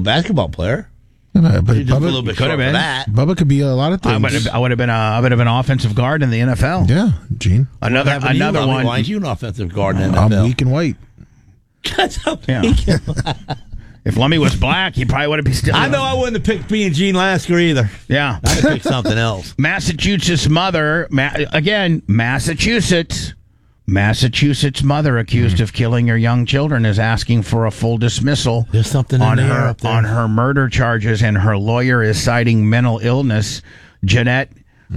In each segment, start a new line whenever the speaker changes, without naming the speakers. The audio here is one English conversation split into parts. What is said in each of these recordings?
basketball player.
But
Just a
Bubba
little bit
could have
short for
been.
that.
Bubba could be a lot of things.
I would have been an offensive guard in the NFL.
Yeah, Gene.
Another one.
Why aren't you an offensive guard in the
I'm
NFL?
weak and white.
Yeah. If Lummy was black, he probably would have been still.
I know I wouldn't have picked me and Gene Lasker either.
Yeah.
I'd have picked something else.
Massachusetts mother, Massachusetts mother accused of killing her young children is asking for a full dismissal
There's something in
on
the air
her
up there.
on her murder charges, and her lawyer is citing mental illness. Jeanette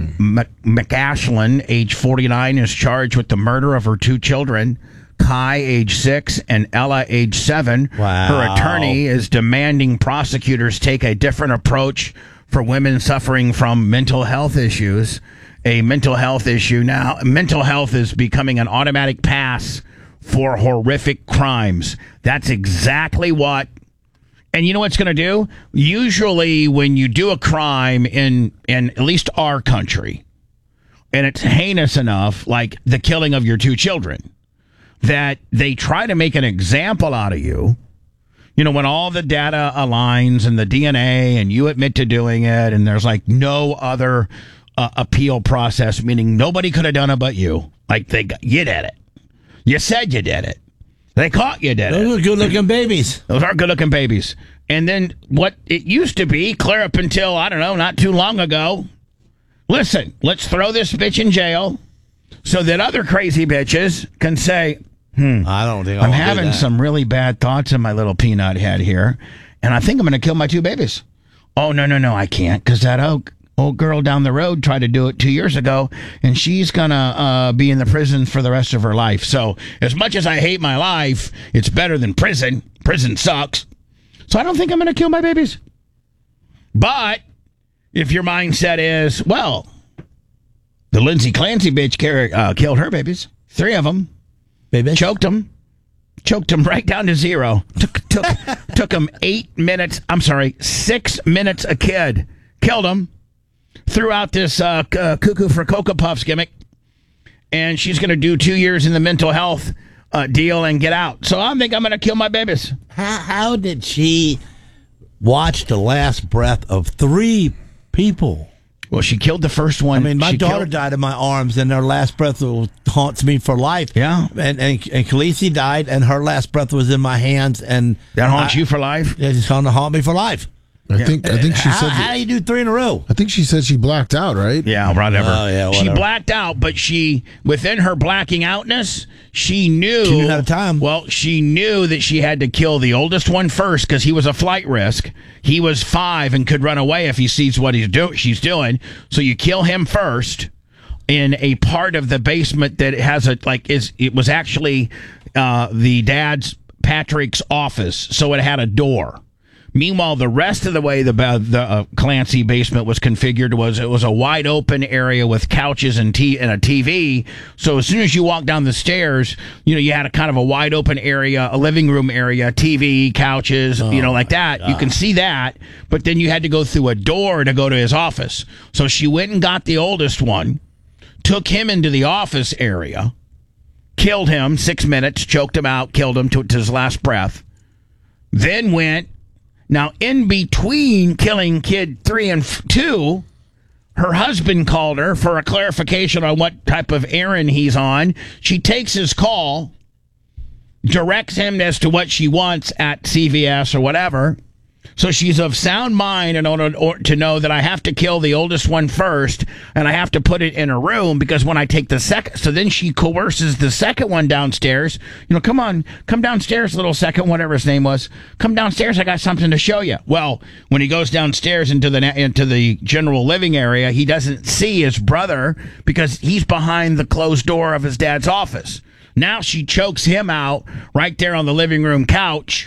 McAshlin, age 49, is charged with the murder of her two children, Kai, age 6, and Ella, age 7.
Wow.
Her attorney is demanding prosecutors take a different approach for women suffering from mental health issues. A mental health issue now. Mental health is becoming an automatic pass for horrific crimes. That's exactly what. And you know what it's going to do? Usually when you do a crime in at least our country, and it's heinous enough, like the killing of your two children, that they try to make an example out of you. You know, when all the data aligns and the DNA and you admit to doing it, and there's like no other appeal process, meaning nobody could have done it but you. Like you did it. You said you did it. They caught you did it.
Those are good-looking babies.
Those are good-looking babies. And then what it used to be, clear up until, I don't know, not too long ago, listen, let's throw this bitch in jail so that other crazy bitches can say,
I don't think
I'm having some really bad thoughts in my little peanut head here, and I think I'm going to kill my two babies. Oh, no, I can't, because that old girl down the road tried to do it 2 years ago, and she's going to be in the prison for the rest of her life. So as much as I hate my life, it's better than prison. Prison sucks. So I don't think I'm going to kill my babies. But if your mindset is, well, the Lindsay Clancy bitch killed her babies, 3 of them,
baby,
choked them right down to 0. Took them 6 minutes a kid, killed them. Threw out this cuckoo for Cocoa Puffs gimmick, and she's going to do 2 years in the mental health deal and get out. So I think I'm going to kill my babies.
How did she watch the last breath of 3 people?
Well, she killed the first one.
I mean, my daughter died in my arms, and her last breath haunts me for life.
Yeah.
And Khaleesi died, and her last breath was in my hands. And
that haunts you for life?
It's going to haunt me for life.
I think she said.
How do you do 3 in a row?
I think she said she blacked out, right?
Yeah, whatever.
Oh, yeah, whatever.
She blacked out, but within her blacking outness, she knew.
She knew at a time.
Well, she knew that she had to kill the oldest one first because he was a flight risk. He was 5 and could run away if he sees what she's doing. So you kill him first in a part of the basement that has it was actually the dad's Patrick's office, so it had a door. Meanwhile, the rest of the way the Clancy basement was configured was a wide open area with couches and a TV. So as soon as you walk down the stairs, you had a kind of a wide open area, a living room area, TV, couches, like that. You can see that, but then you had to go through a door to go to his office. So she went and got the oldest one, took him into the office area, killed him 6 minutes, choked him out, killed him to his last breath, then went. Now, in between killing kid 3 and 2, her husband called her for a clarification on what type of errand he's on. She takes his call, directs him as to what she wants at CVS or whatever. So she's of sound mind in order to know that I have to kill the oldest one first, and I have to put it in a room because when I take the second, so then she coerces the second one downstairs. Come downstairs, little second, whatever his name was. Come downstairs, I got something to show you. Well, when he goes downstairs into the general living area, he doesn't see his brother because he's behind the closed door of his dad's office. Now she chokes him out right there on the living room couch.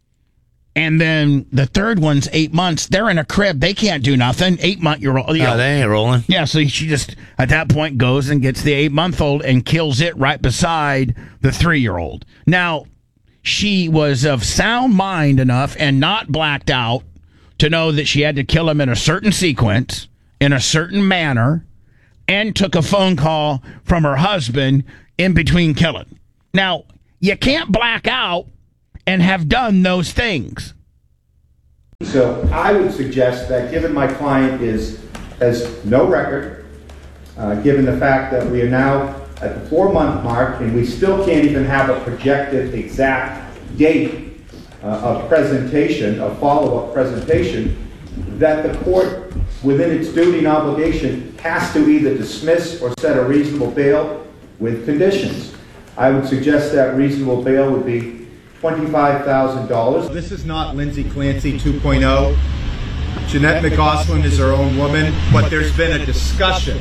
And then the third one's 8 months. They're in a crib. They can't do nothing. 8-month-old.
No, they ain't rolling.
Yeah, so she just, at that point, goes and gets the 8-month-old and kills it right beside the 3-year-old. Now, she was of sound mind enough and not blacked out to know that she had to kill him in a certain sequence, in a certain manner, and took a phone call from her husband in between killing. Now, you can't black out and have done those things.
So I would suggest that given my client has no record, given the fact that we are now at the 4-month mark and we still can't even have a projected exact date of presentation, a follow-up presentation, that the court, within its duty and obligation, has to either dismiss or set a reasonable bail with conditions. I would suggest that reasonable bail would be $25,000. This is not Lindsay Clancy 2.0. Jeanette McGoslin is her own woman, but there's been a discussion,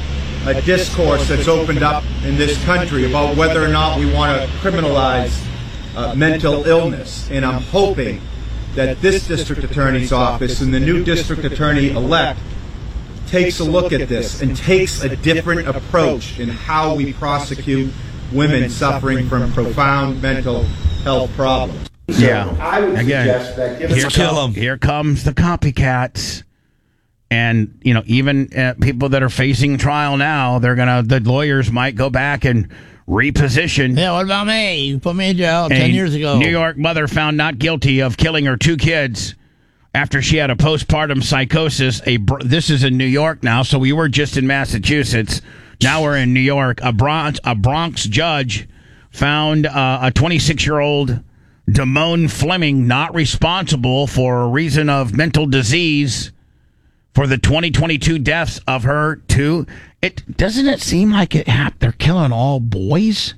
a discourse that's opened up in this country about whether or not we want to criminalize mental illness. And I'm hoping that this district attorney's office and the new district attorney-elect takes a look at this and takes a different approach in how we prosecute women suffering from profound mental health problems. So
Yeah.
I would
Again,
suggest that given
Here comes the copycats. And, you know, even people that are facing trial now, the lawyers might go back and reposition.
Yeah, what about me? You put me in jail 10 years ago.
New York mother found not guilty of killing her 2 kids after she had a postpartum psychosis. This is in New York now, so we were just in Massachusetts. Now we're in New York. A Bronx judge found a 26-year-old Damone Fleming not responsible for a reason of mental disease for the 2022 deaths of her 2. Doesn't it seem like they're killing all boys?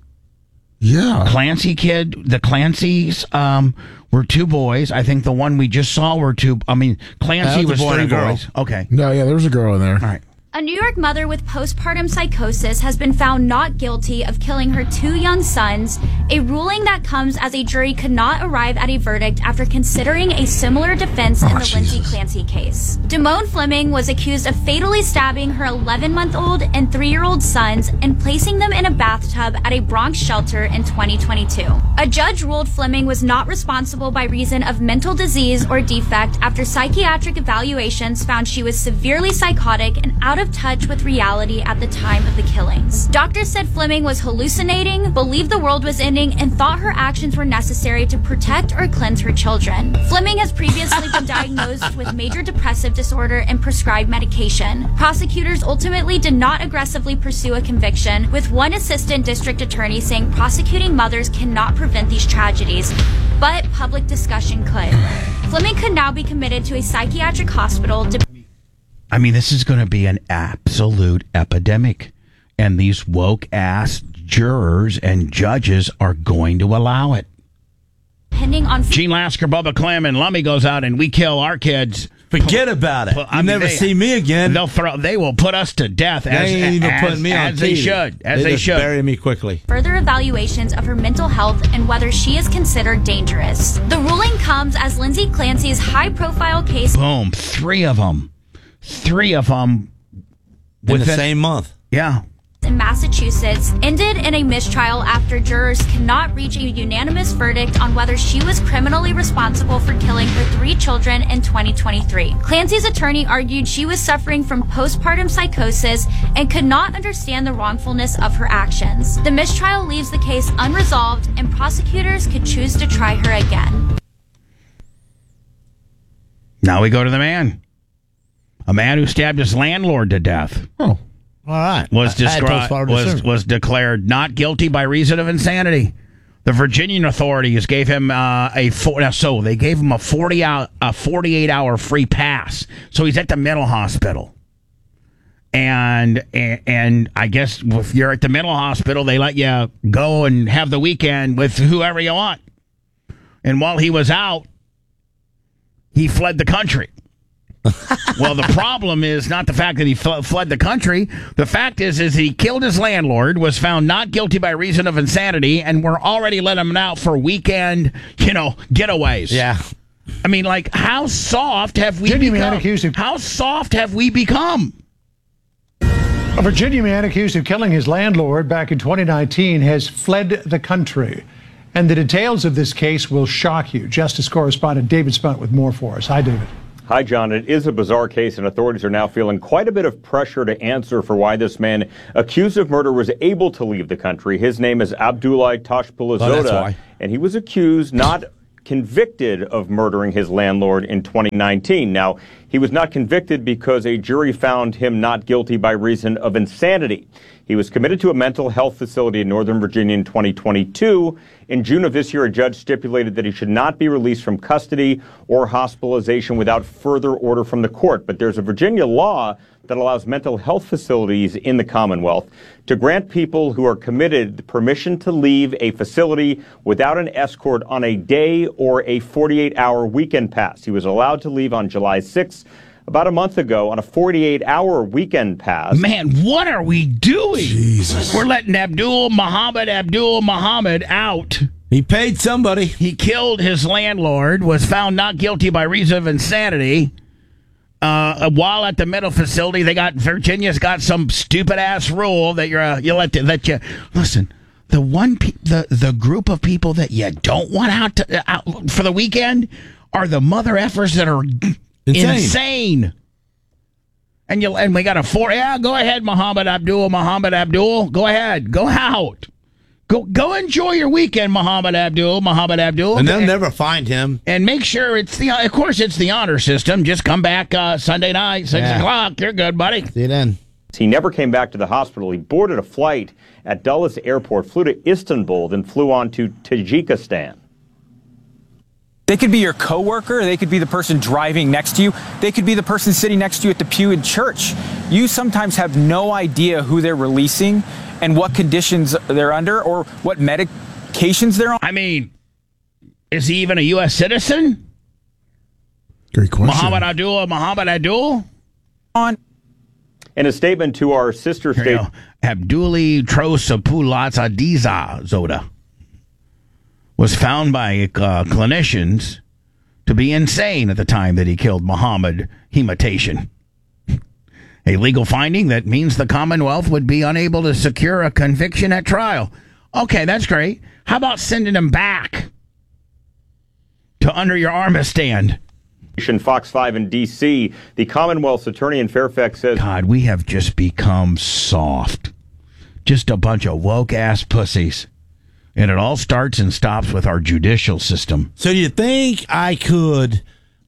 Yeah.
Clancy kid, the Clancys were 2 boys. I think the one we just saw were 2. I mean, Clancy was 3 boys. Okay.
No, yeah, there was a girl in there.
All right.
A New York mother with postpartum psychosis has been found not guilty of killing her 2 young sons, a ruling that comes as a jury could not arrive at a verdict after considering a similar defense in the Lindsay Clancy case. Damone Fleming was accused of fatally stabbing her 11-month-old and 3-year-old sons and placing them in a bathtub at a Bronx shelter in 2022. A judge ruled Fleming was not responsible by reason of mental disease or defect after psychiatric evaluations found she was severely psychotic and out of touch with reality at the time of the killings. Doctors said Fleming was hallucinating, believed the world was ending, and thought her actions were necessary to protect or cleanse her children. Fleming has previously been diagnosed with major depressive disorder and prescribed medication. Prosecutors ultimately did not aggressively pursue a conviction, with one assistant district attorney saying prosecuting mothers cannot prevent these tragedies, but public discussion could. Fleming could now be committed to a psychiatric hospital.
I mean, this is going to be an absolute epidemic. And these woke-ass jurors and judges are going to allow it.
Depending on
Gene Lasker, Bubba Clem, and Lummy goes out and we kill our kids.
Forget about it. You never see me again.
They will put us to death.
They ain't even putting me on TV.
They should. As they
just
should.
Bury me quickly.
further evaluations of her mental health and whether she is considered dangerous. The ruling comes as Lindsay Clancy's high-profile case.
Boom. 3 of them. 3 of them.
In the same month.
Yeah.
In Massachusetts ended in a mistrial after jurors cannot reach a unanimous verdict on whether she was criminally responsible for killing her 3 children in 2023. Clancy's attorney argued she was suffering from postpartum psychosis and could not understand the wrongfulness of her actions. The mistrial leaves the case unresolved and prosecutors could choose to try her again.
Now we go to the man. A man who stabbed his landlord to death.
Oh.
All right.
Was declared not guilty by reason of insanity. The Virginian authorities gave him they gave him a 48-hour free pass. So he's at the mental hospital. And I guess if you're at the mental hospital, they let you go and have the weekend with whoever you want. And while he was out, he fled the country. Well, the problem is not the fact that he fled the country. The fact is he killed his landlord, was found not guilty by reason of insanity, and we're already letting him out for weekend, getaways.
Yeah.
I mean, like, how soft have we become? How soft have we become?
A Virginia man accused of killing his landlord back in 2019 has fled the country. And the details of this case will shock you. Justice correspondent David Spunt with more for us. Hi, David.
Hi, John. It is a bizarre case, and authorities are now feeling quite a bit of pressure to answer for why this man accused of murder was able to leave the country. His name is Abdullah Tashpulazoda, and he was accused not convicted of murdering his landlord in 2019. Now, he was not convicted because a jury found him not guilty by reason of insanity. He was committed to a mental health facility in Northern Virginia in 2022. In June of this year, a judge stipulated that he should not be released from custody or hospitalization without further order from the court. But there's a Virginia law that allows mental health facilities in the Commonwealth to grant people who are committed permission to leave a facility without an escort on a day or a 48-hour weekend pass. He was allowed to leave on July 6th, about a month ago, on a 48-hour weekend pass.
Man, what are we doing?
Jesus.
We're letting Abdul Muhammad out.
He paid somebody.
He killed his landlord, was found not guilty by reason of insanity. While at the mental facility, Virginia's got some stupid ass rule that listen. The group of people that you don't want out for the weekend are the mother effers that are insane. And we got go ahead, Muhammad Abdul, go ahead, go out. Go enjoy your weekend, Muhammad Abdul.
And they'll never find him.
And make sure it's the honor system. Just come back Sunday night, 6 o'clock. You're good, buddy.
See you then.
He never came back to the hospital. He boarded a flight at Dulles Airport, flew to Istanbul, then flew on to Tajikistan.
They could be your coworker. They could be the person driving next to you. They could be the person sitting next to you at the pew in church. You sometimes have no idea who they're releasing and what conditions they're under or what medications they're on.
I mean, is he even a U.S. citizen?
Great question.
Muhammad Abdul?
In a statement to our sister state,
Abduli Trosapulatadiza Zoda was found by clinicians to be insane at the time that he killed Muhammad Hematation. A legal finding that means the Commonwealth would be unable to secure a conviction at trial. Okay, that's great. How about sending him back to under your arm stand?
Fox 5 in D.C., the Commonwealth's attorney in Fairfax says,
God, we have just become soft. Just a bunch of woke-ass pussies. And it all starts and stops with our judicial system.
So you think I could,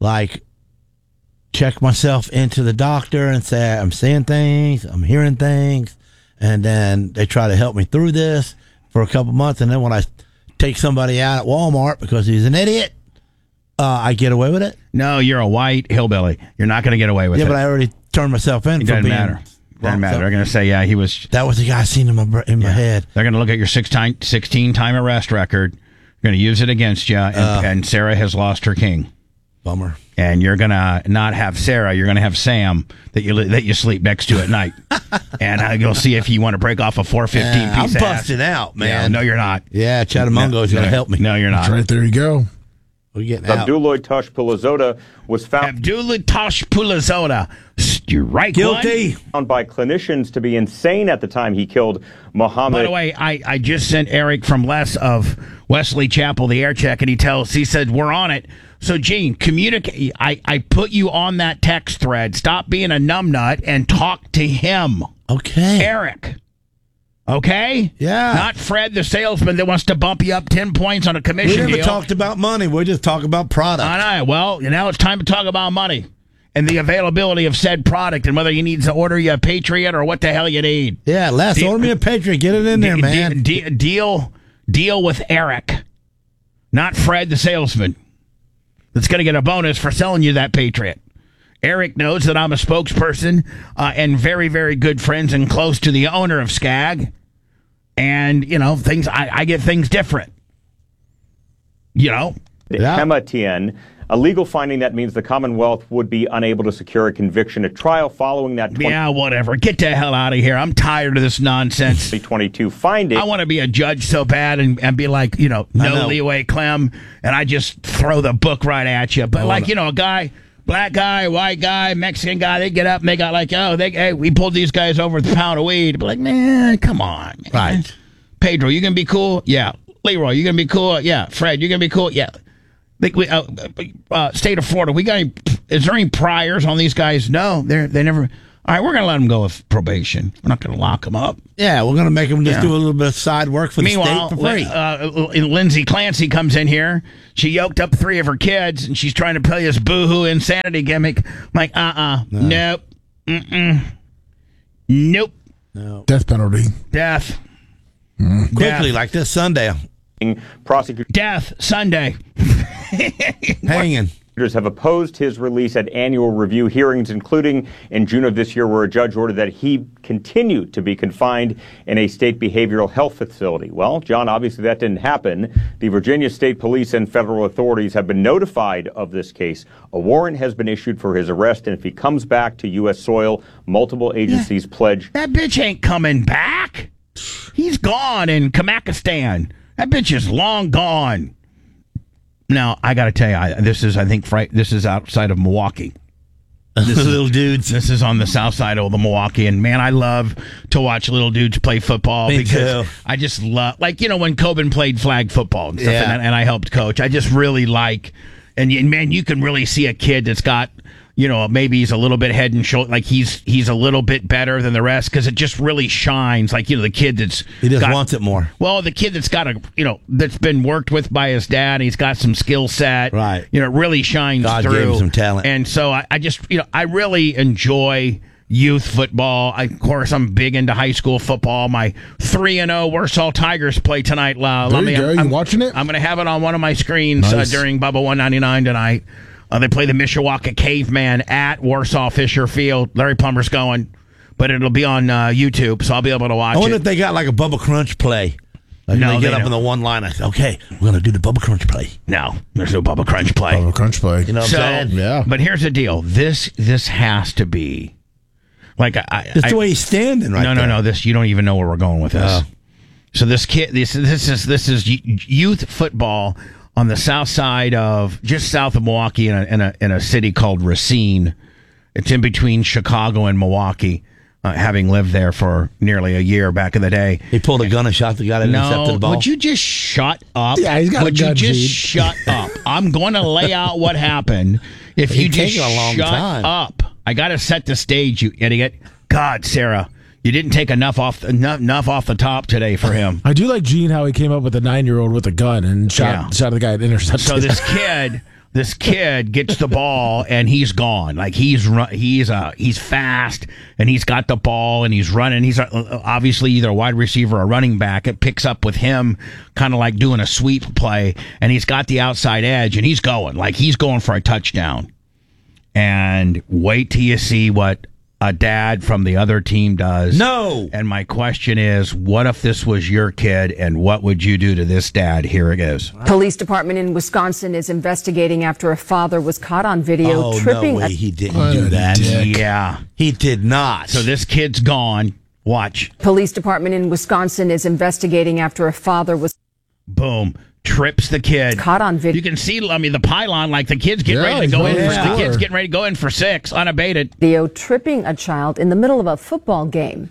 check myself into the doctor and say, I'm seeing things, I'm hearing things, and then they try to help me through this for a couple months, and then when I take somebody out at Walmart because he's an idiot, I get away with it?
No, you're a white hillbilly. You're not going to get away with it.
Yeah, but I already turned myself in.
It doesn't matter. Doesn't matter. They're going to say, yeah, he was...
That was the guy I seen in my head.
They're going to look at your 16-time arrest record. They're going to use it against you, and Sarah has lost her king.
Bummer.
And you're going to not have Sarah. You're going to have Sam that you sleep next to at night. And you'll see if you want to break off a 415 piece
I'm
of
busted out, man.
Yeah, no, you're not.
Yeah, Chatamungo's going to help me.
No, you're not.
That's right, there you go.
We're getting out.
Abdullah Tosh-Pulazoda was found
You're right,
guilty.
Found by clinicians to be insane at the time he killed Muhammad.
By the way, I just sent Eric from Les of Wesley Chapel the air check, and he said we're on it. So Gene, communicate. I put you on that text thread. Stop being a numbnut and talk to him.
Okay.
Eric. Okay?
Yeah.
Not Fred, the salesman that wants to bump you up 10 points on a commission
We never
deal.
talked about money. We just talked about product.
I know. Well, now it's time to talk about money and the availability of said product and whether you need to order you a Patriot or what the hell you need.
Yeah, Les, order me a Patriot. Get it in there, man.
Deal with Eric, not Fred, the salesman. That's going to get a bonus for selling you that Patriot. Eric knows that I'm a spokesperson and very, very good friends and close to the owner of Skag. And, things I get things different.
Hematian, a legal finding that means the Commonwealth would be unable to secure a conviction at trial following that
Yeah, whatever. Get the hell out of here. I'm tired of this nonsense.
2022 finding.
I want to be a judge so bad and be like, no leeway, Clem, and I just throw the book right at you. But a guy... Black guy, white guy, Mexican guy, they get up and they got we pulled these guys over with a pound of weed. But man, come on. Man.
Right.
Pedro, you going to be cool? Yeah. Leroy, you going to be cool? Yeah. Fred, you going to be cool? Yeah. State of Florida, is there any priors on these guys? No, they never. All right, we're going to let him go with probation. We're not going to lock him up.
Yeah, we're going to make him just do a little bit of side work for the
Meanwhile,
state for free.
Lindsay Clancy comes in here. She yoked up 3 of her kids, and she's trying to play this boohoo insanity gimmick. I'm like, nope, nope.
No. Death penalty.
Death.
Quickly, like this Sunday.
Death Sunday.
Hanging.
Prosecutors have opposed his release at annual review hearings, including in June of this year, where a judge ordered that he continue to be confined in a state behavioral health facility. Well, John, obviously that didn't happen. The Virginia State Police and federal authorities have been notified of this case. A warrant has been issued for his arrest, and if he comes back to U.S. soil, multiple agencies pledge.
That bitch ain't coming back. He's gone in Kazakhstan. That bitch is long gone. Now, I got to tell you, this is outside of Milwaukee. This is little dudes. This is on the south side of the Milwaukee, and man, I love to watch little dudes play football.
Me
because
too.
I just love, like, when Coben played flag football and stuff,
Yeah.
and I helped coach. I just really like, and man, you can really see a kid that's got, maybe he's a little bit head and shoulder, like he's a little bit better than the rest because it just really shines. Like, the kid
he just wants it more.
Well, the kid that's got that's been worked with by his dad, he's got some skill set.
Right.
It really shines
God
through.
gave him some talent.
And so I just, I really enjoy youth football. Of course, I'm big into high school football. My 3-0 Warsaw Tigers play tonight.
There you go. You watching it?
I'm going to have it on one of my screens during Bubba 199 tonight. They play the Mishawaka Caveman at Warsaw Fisher Field. Larry Plummer's going, but it'll be on YouTube, so I'll be able to watch it.
I wonder if they got like a Bubba Crunch play. Like
No,
they get
they
up
don't.
in the one line. I say, okay, we're going to do the Bubba Crunch play.
No, there's no Bubba Crunch play.
Bubba Crunch play.
You know what I'm saying?
Yeah.
But here's the deal. This has to be like
Just the way he's standing right there.
No. This you don't even know where we're going with this. So this kid, this is youth football on the south side of just south of Milwaukee in a city called Racine. It's in between Chicago and Milwaukee. Having lived there for nearly a year back in the day.
He pulled a gun and shot the guy that intercepted the ball.
Would you just shut up?
Yeah, he's got a
Would
gun,
you just
Gene.
shut up? I'm going to lay out what happened. If you just
taking a long
shut
time.
up, I got to set the stage, you idiot. God, Sarah, you didn't take enough off the top today for him.
I do like Gene how he came up with a 9-year-old with a gun and shot the guy that intercepted.
So this kid gets the ball and he's gone. Like he's fast and he's got the ball and he's running. He's obviously either a wide receiver or a running back. It picks up with him kind of like doing a sweep play, and he's got the outside edge and he's going for a touchdown. And wait till you see what a dad from the other team does.
No.
And my question is, what if this was your kid, and what would you do to this dad? Here it goes.
Police department in Wisconsin is investigating after a father was caught on video tripping.
No way he didn't do that.
Yeah.
He did not.
So this kid's gone. Watch.
Police department in Wisconsin is investigating after a father was
Boom. Trips the kid.
caught on video.
You can see, the pylon, like the kid's getting ready to go in. The kid's getting ready to go in for 6, unabated.
Video tripping a child in the middle of a football game.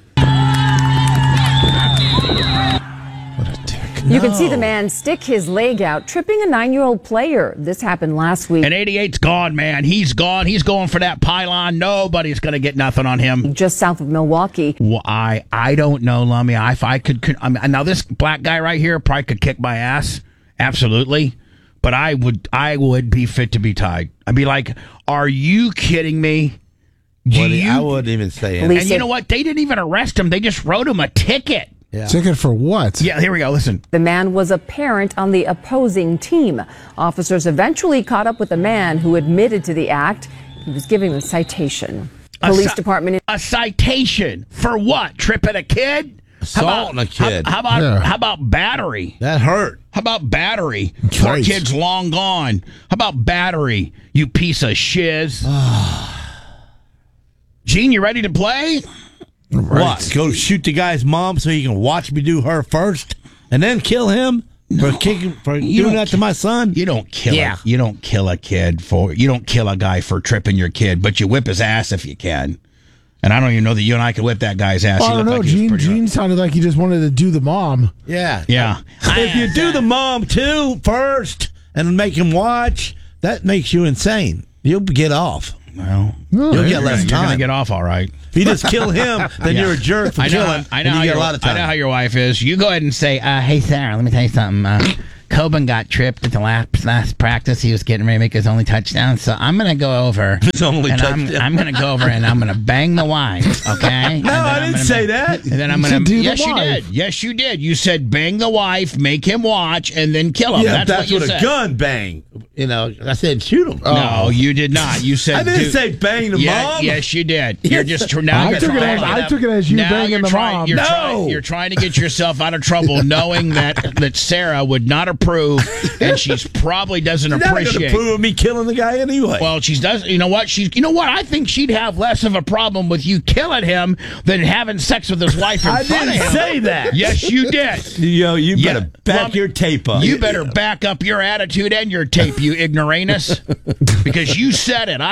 You can see the man stick his leg out, tripping a 9-year-old player. This happened last week.
And 88's gone, man. He's gone. He's going for that pylon. Nobody's going to get nothing on him.
Just south of Milwaukee.
Well, I don't know, Lummy. If I could, now this black guy right here probably could kick my ass. Absolutely. But I would be fit to be tied. I'd be like, are you kidding me?
I wouldn't even say it.
And you know what? They didn't even arrest him. They just wrote him a ticket.
Yeah.
Ticket for what?
Yeah, here we go. Listen.
The man was a parent on the opposing team. Officers eventually caught up with the man who admitted to the act. He was giving a citation. Police department.
A citation for what? Tripping a kid?
Assaulting a kid.
How about battery?
That hurt.
How about battery? Poor
right.
kid's long gone. How about battery? You piece of shiz. Gene, you ready to play?
Right.
What? Go shoot the guy's mom so you can watch me do her first, and then kill him for doing that to my son?
You don't kill. You don't kill a kid you don't kill a guy for tripping your kid, but you whip his ass if you can. And I don't even know that you and I could whip that guy's ass.
I don't know. Gene sounded like he just wanted to do the mom.
Yeah.
Yeah.
If you do the mom too first and make him watch, that makes you insane. You'll get off.
Well,
you'll get less
You're
time.
going to get off all right.
If you just kill him, then you're a jerk for killing.
I know
and you get a lot of time.
I know how your wife is. You go ahead and say, hey, Sarah, let me tell you something. Coben got tripped at the last practice. He was getting ready to make his only touchdown. So I'm going to go over.
His only touchdown.
I'm going to go over and I'm going to bang the wife, okay?
No, I didn't say that.
And then I'm going to. Yes, you did. Yes, you did. You said bang the wife, make him watch, and then kill him.
Yeah,
that's what you
with
said.
a gun bang. You know, I said shoot him.
No, you did not. You said
I didn't say bang the mom.
Yes, you did. You're just now.
I took it as you banging the mom.
You're trying to get yourself out of trouble, knowing that Sarah would not approve, and she's probably doesn't appreciate.
Not gonna approve of me killing the guy anyway.
Well, she does. You know what? You know what? I think she'd have less of a problem with you killing him than having sex with his wife in front of him.
I didn't say that.
Yes, you did.
You better back your tape up.
You better back up your attitude and your tape, you ignoramus, because you said it.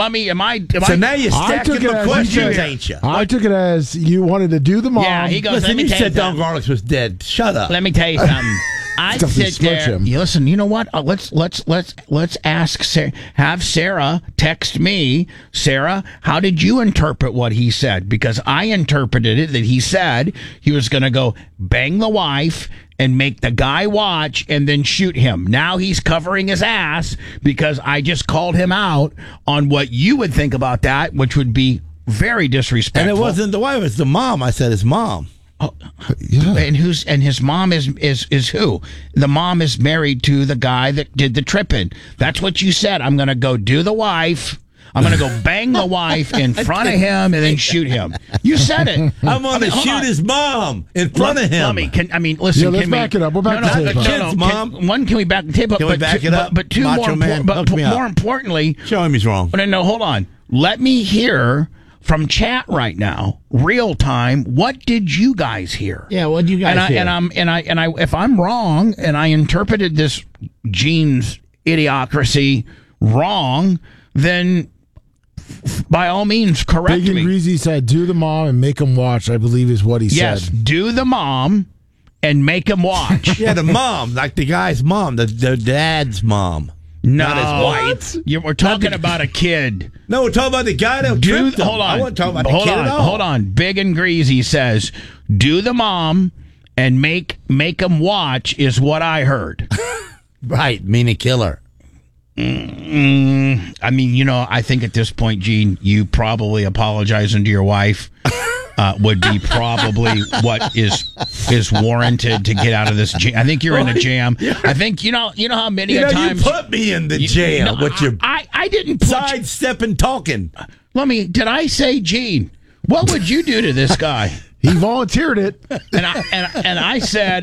So now you're stacking the questions, ain't you?
I took it as you wanted to do the mom.
Yeah, he goes.
Listen, you said Don Garlics was dead. Shut up.
Let me tell you something. I sit there. You listen. You know what? Let's ask Sarah. Have Sarah text me. Sarah, how did you interpret what he said? Because I interpreted it that he said he was going to go bang the wife and make the guy watch and then shoot him. Now he's covering his ass because I just called him out on what you would think about that, which would be very disrespectful.
And it wasn't the wife; it's the mom. I said his mom.
Oh, yeah. And his mom is who? The mom is married to the guy that did the tripping. That's what you said. I'm going to go do the wife. I'm going to go bang the wife in front of him and then shoot him. You said it.
I'm going to shoot his mom in front of him.
Listen.
Let's back it up. We'll back the tape up.
Mom. Can we back the tape up?
Can we back it up?
But more importantly,
show him he's wrong.
No, hold on. Let me hear from chat right now, real time. What did you guys hear?
Yeah, what did you guys hear?
And I, if I'm wrong and I interpreted this Gene's idiocracy wrong, then by all means correct
Big
me.
and Greasy said, "Do the mom and make him watch." I believe is what he said.
Yes, do the mom and make him watch.
Yeah, the mom, like the guy's mom, the dad's mom.
No,
not his wife.
We're talking about a kid.
No, we're talking about the guy that tripped him.
Hold on.
I wasn't talking about the kid at all.
Hold on. Big and Greasy says, do the mom and make him watch is what I heard.
Right, meaning killer.
I mean, I think at this point, Gene, you probably apologizing to your wife would be probably what is warranted to get out of this jam. I think you're in a jam. I think you know how many times
you put me in the jam with your
I didn't
sidestepping talking.
Did I say, Gene, what would you do to this guy?
He volunteered it,
and I said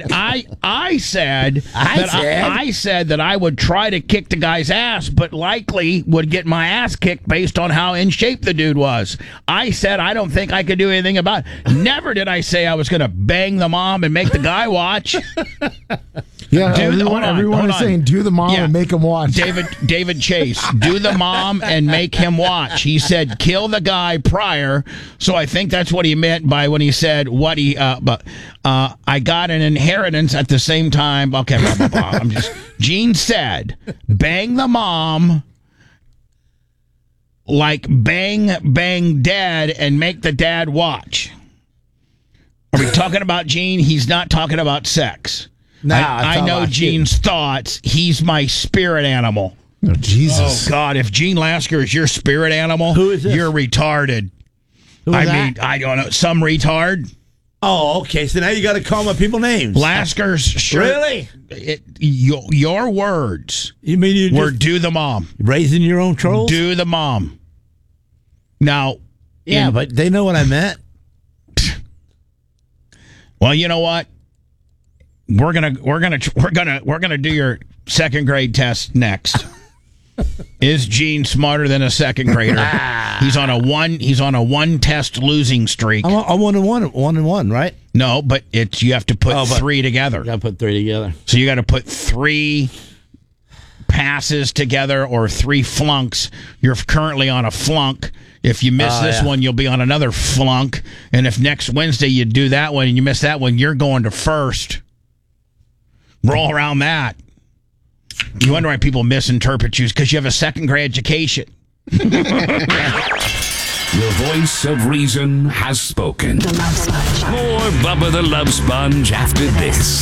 that I would try to kick the guy's ass, but likely would get my ass kicked based on how in shape the dude was. I said I don't think I could do anything about it. Never did I say I was going to bang the mom and make the guy watch.
Yeah, everyone is saying do the mom and make him watch.
David Chase, do the mom and make him watch. He said kill the guy prior, so I think that's what he meant by when he said what he. I got an inheritance at the same time. Okay, blah, blah, blah. Gene said bang the mom like bang dad and make the dad watch. Are we talking about Gene? He's not talking about sex.
No,
I know Gene's thoughts. He's my spirit animal.
Oh, Jesus.
Oh, God. If Gene Lasker is your spirit animal,
who is this?
You're retarded.
I
mean, I don't know. Some retard.
Oh, okay. So now you got to call my people names.
Lasker's shirt.
Really?
Your words.
You mean you
were do the mom.
Raising your own trolls?
Do the mom. Now.
Yeah, but they know what I meant.
Well, you know what? We're gonna do your second grade test next. Is Gene smarter than a second grader? He's on a one test losing streak.
I'm 1-1, right?
No, but you have to put three together.
You got to put three together.
So you got to put three passes together or three flunks. You're currently on a flunk. If you miss this one, you'll be on another flunk. And if next Wednesday you do that one and you miss that one, you're going to first. Roll around that. You wonder why people misinterpret you, because you have a second grade education.
The voice of reason has spoken. More Bubba the Love Sponge after this.